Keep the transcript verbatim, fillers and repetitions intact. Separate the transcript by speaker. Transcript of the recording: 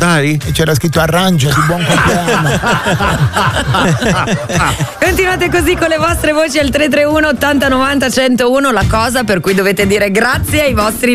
Speaker 1: Dai?
Speaker 2: E c'era scritto arrangiati, buon compleanno.
Speaker 3: Continuate così con le vostre voci al tre tre uno ottanta novanta centouno, la cosa per cui dovete dire grazie ai vostri